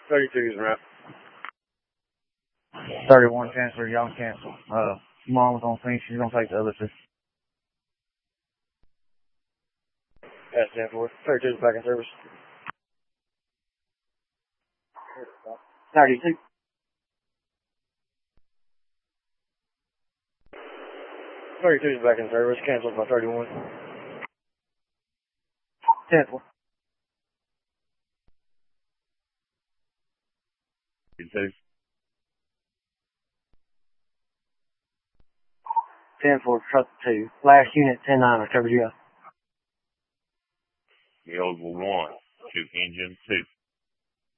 32 is route. 31 transfer, y'all cancel. Mom was on scene, she's gonna take the other two. Pass 10-4. 32 is back in service. 32. 32 is back in service. Canceled by 31. 10-4. 2. 10-4, truck 2. Last unit, 10-9, recovered you. Yield 1 to engine 2.